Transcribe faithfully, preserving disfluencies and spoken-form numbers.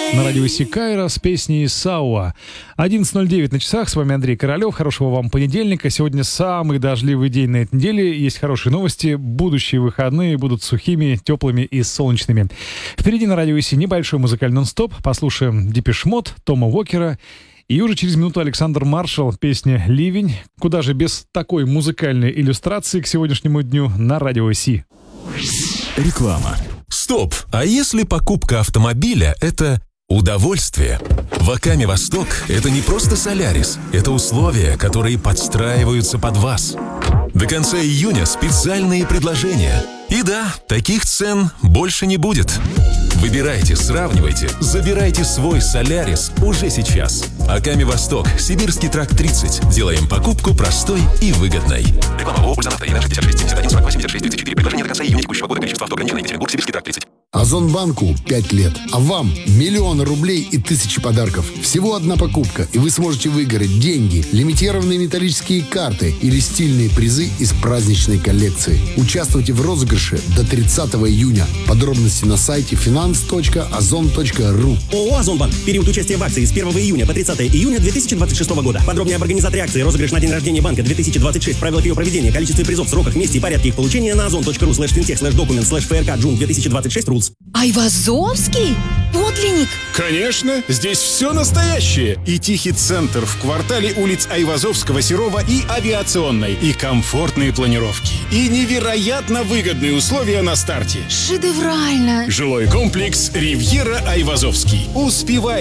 На радио Си Кайра с песней «Сауа». одиннадцать ноль девять на часах. С вами Андрей Королев. Хорошего вам понедельника. Сегодня самый дождливый день на этой неделе. Есть хорошие новости. Будущие выходные будут сухими, теплыми и солнечными. Впереди на радио Си небольшой музыкальный нон-стоп. Послушаем Депеш Мод, Тома Уокера. И уже через минуту Александр Маршал, песня «Ливень». Куда же без такой музыкальной иллюстрации к сегодняшнему дню на радио Си. Реклама. Стоп! А если покупка автомобиля – это удовольствие? В Акаме Восток это не просто Солярис, это условия, которые подстраиваются под вас. До конца июня специальные предложения. И да, таких цен больше не будет. Выбирайте, сравнивайте, забирайте свой Солярис уже сейчас. Акаме Восток, Сибирский тракт тридцать. Делаем покупку простой и выгодной. Реклама ООО «Ульзанавто», ЕН шестьдесят шесть семьдесят один сорок восемь семьдесят шесть тридцать четыре. Предложение до конца июня текущего года. Количество авто ограничено. Екатеринбург, Сибирский тракт тридцать. Озонбанку пять лет, а вам миллион рублей и тысячи подарков. Всего одна покупка, и вы сможете выиграть деньги, лимитированные металлические карты или стильные призы из праздничной коллекции. Участвуйте в розыгрыше до тридцатого июня. Подробности на сайте финанс точка озон точка ру. ООО «Озонбанк». Период участия в акции с первого июня по тридцатого июня две тысячи двадцать шестого года. Подробнее об организаторе акции, розыгрыш на день рождения банка две тысячи двадцать шесть, правилах ее проведения, количестве призов, сроках, месте и порядке их получения на озон точка ру слэш финтех слэш документ слэш ФРК Джун две тысячи двадцать шесть рулс. Айвазовский? Подлинник? Конечно, здесь все настоящее. И тихий центр в квартале улиц Айвазовского, Серова и Авиационной. И комфортные планировки. И невероятно выгодные условия на старте. Шедеврально! Жилой комплекс «Ривьера Айвазовский». Успевай